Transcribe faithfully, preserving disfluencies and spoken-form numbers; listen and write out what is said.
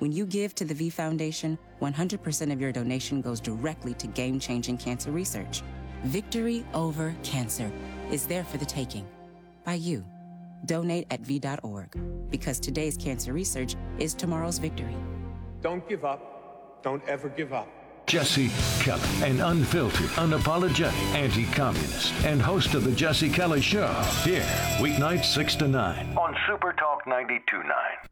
When you give to the V Foundation, one hundred percent of your donation goes directly to game-changing cancer research. Victory over cancer is there for the taking by you. Donate at V dot org, because today's cancer research is tomorrow's victory. Don't give up. Don't ever give up. Jesse Kelly, an unfiltered, unapologetic anti-communist and host of The Jesse Kelly Show. Here, weeknights six to nine on Super Talk ninety-two point nine.